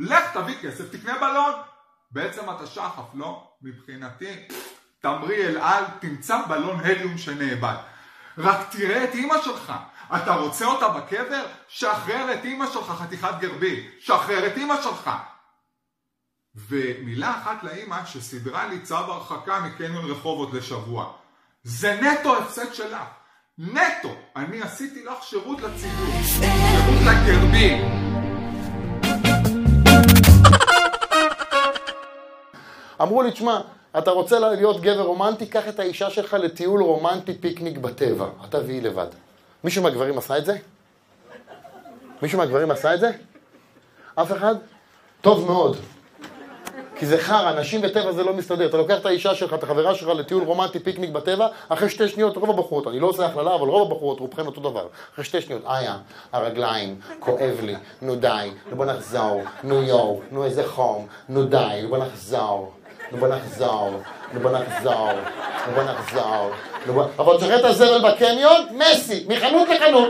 לך תביא כסף, תקנה בלון. בעצם אתה שחף, לא? מבחינתי, תמריא אל על, תמצא בלון הליום שנאבד. רק תראה את אמא שלך. אתה רוצה אותה בקבר? שחרר את אמא שלך, חתיכת גרבי. שחרר את אמא שלך. ומילה אחת לאמא שסדרה לי צו הרחקה מקניון רחובות לשבוע. זה נטו הפסד שלך. נטו. אני עשיתי לך שירות לציבור. שירות לגרבי. אמרו לי, תשמע, אתה רוצה להיות גבר רומנטי, קח את האישה שלך לטיול רומנטי פיקניק בטבע. אתה והיא לבד. מישהו מהגברים עשה את זה? מישהו מהגברים עשה את זה? אף אחד? טוב מאוד. כי זה חר, אנשים בטבע זה לא מסתדר. אתה לוקח את האישה שלך, את החברה שלך לטיול רומנטי פיקניק בטבע, אחרי 2 שניות רוב הבחורות, אני לא עושה הכללה, אבל רוב הבחורות רובכן אותו דבר. אחרי 2 שניות, הרגליים, כואב לי, נו די, בוא נחזור, נו יו, נו איזה חום, נו די, בוא נחזור. בוא נחזור. אבל תשחרר את הזבל בקניון, מסי, מחנות לחנות.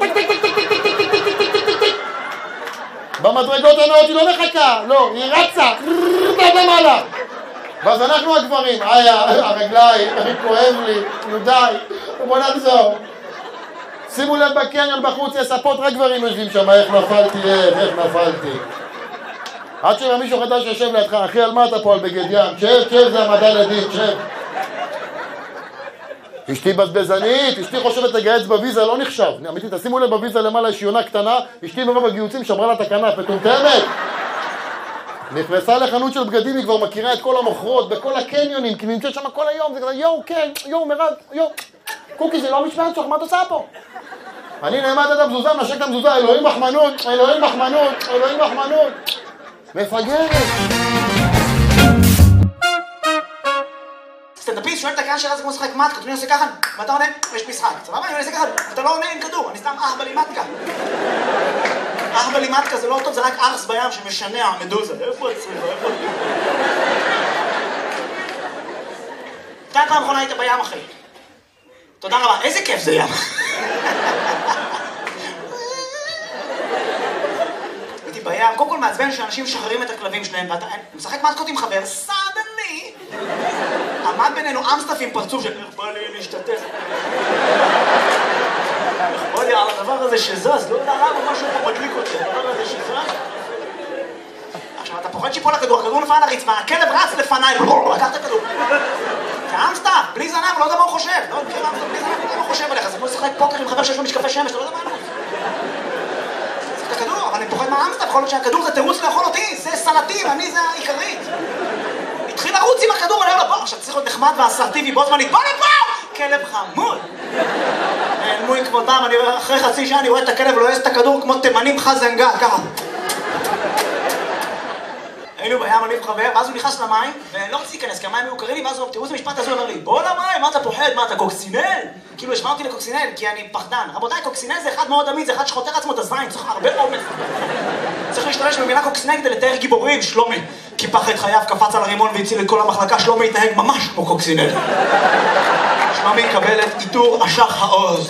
במדרגות הנאות היא לא מחכה, לא, היא רצה, למעלה. ואז אנחנו הגברים, הרגליים, כואב לי, נו די, בוא נחזור. שימו לב בקניון בחוץ, יש ספות, רק גברים יושבים שם, איך נפלתי. עד שמישהו חדש יושב לידך, אחי, על מה אתה פה על בגד ים? שב, זה המדע לדין, שב. אשתי בזבזנית, אשתי חושבת לגייץ בוויזה, לא נחשב. אמיתי, תשימו לב בוויזה למעלה, יש יונה קטנה, אשתי מרוב הגיוצים שמרה לה את הכנף, מטומטמת. נכנסה לחנות של בגדים, היא כבר מכירה את כל המוכרות, בכל הקניונים, כי נמצאת שם כל היום, זה כזה, יואו, מירב, קוקי, זה לא משמעת שלך, מה את עושה פה? אני נעמד את המזוזה, מנשק את המזוזה, אלוהים מחמנות. מפגרת. סטנדאפיסט שואל את הקהל שאלה זה כמו משחק מתקה, אני עושה ככה, ואתה עונה, יש משחק. סבבה? אני עושה ככה, אתה לא עונה עם כדור, אני סתם אהבלי מתקה. אהבלי מתקה זה לא טוב, זה רק ארס בים שמשנע מדוזה. איפה הצריבה? אתה פעם אחרונה היית בים, אחי. תודה רבה, איזה כיף זה ים. הייתי בים, קודם כל מעצבן שאנשים משחררים את הכלבים שלהם, ואתה משחק מתקות עם חבר, סדני. עמד בינינו אמסטף עם פרצוף של איך בא לי להשתתף. איך בא לי על הדבר הזה שזז, לא יודע למה משהו פה מדליק אותי, הדבר הזה שזז. עכשיו אתה פוחד שיפול הכדור, הכדור נפל על הרצפה, הכלב רץ לפניי, לקח את הכדור. זה אמסטף, בלי זנב, לא יודע מה הוא חושב. לא יודע מה אמסטף, בלי זנב, לא יודע מה הוא חושב עליך. זה כמו לשחק פוקר עם חבר שיש לו משקפי שמש, אתה לא יודע מה הוא. זה הכדור, אבל אני פוחד מהאמסטף, יכול להיות שהכדור זה תירוץ לאכול אותי, זה סלטי, ואני זה העיקרית. התחיל לרוץ עם הכדור, אני אומר לו, בוא, עכשיו צריך להיות נחמד ואסרטיבי, בו זמנית, בוא לפה! כלב חמוד! נעלמו כבודם, אחרי חצי שעה אני רואה את הכלב ולועס את הכדור כמו תימנים חזנגל, ככה. היינו בים, אני וחבר, ואז הוא נכנס למים, ולא רציתי להיכנס, כי המים היו קרים לי, ואז הוא, תראו איזה משפט הזה, הוא אומר לי, בוא למים, מה אתה פוחד, מה אתה קוקסינל? כאילו השמע אותי לקוקסינל, כי אני פחדן. רבותיי, קוקסינל זה אחד מאוד אמיץ, זה אחד שחותר עצמו את הזין, צריך הרבה אומץ. צריך להשתמש במילה קוקסינל כדי לתאר גיבורים, שלומי. קיפח את חייו, קפץ על הרימון והציל את כל המחלקה, שלומי התנהג ממש כמו קוקסינל. שלומי יקבל את עיטור אשח העוז.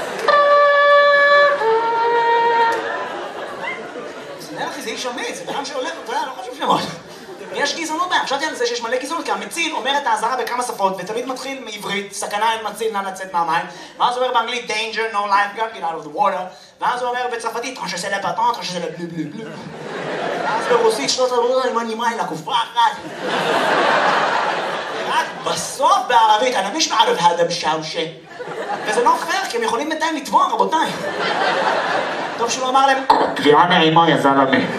זה איש אמיץ, זה בן שהולך, אתה יודע, לא חשוב שמות. יש גזענות בהם, חשבתי על זה שיש מלא גזענות, כי המציל אומר את האזהרה בכמה שפות, ותמיד מתחיל מעברית, סכנה אין מציל, נא לצאת מהמים, ואז הוא אומר באנגלית, danger, no lifeguard, get out of the water, ואז הוא אומר בצרפתית, טרנש זה לפטרון, טרנש זה לבלי בלי בלי. ואז ברוסית, שנות עבודה, עם הנימה אלה, כופה אחת. רק בסוף בערבית, אני מיש מערב הדם שאושה. וזה לא פייר, כי הם יכולים בינתיים לתבוע, רבותיי. טוב שהוא אמר להם, קביעה נעימה יא זלמה. אני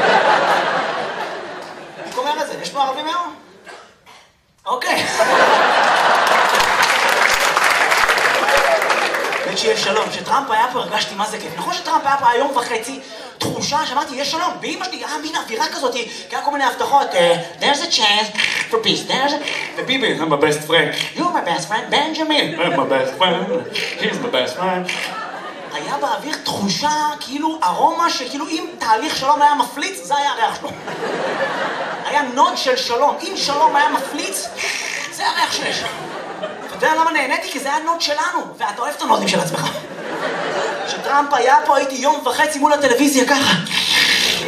אומר את זה, יש פה ערבים היום? אוקיי. וכשיהיה שלום, כשטראמפ היה פה הרגשתי מה זה כיף. נכון שטראמפ היה פה היום וחצי, תחושה שמעתי, יש שלום. ואמא שלי, מין אווירה כזאת, כי היה כל מיני הבטחות, there's a chance for peace, וביבי, I'm my best friend. You're my best friend, בנג'מין. I'm my best friend, he's my best friend. היה באוויר תחושה, כאילו ארומה שכאילו אם תהליך שלום היה מפליץ, זה היה הריח שלו. היה נוד של שלום. אם שלום היה מפליץ, זה הריח שיש. אתה יודע למה נהניתי? כי זה היה נוד שלנו, ואתה אוהב את הנודים של עצמך. כשטראמפ היה פה, הייתי יום וחצי מול הטלוויזיה ככה.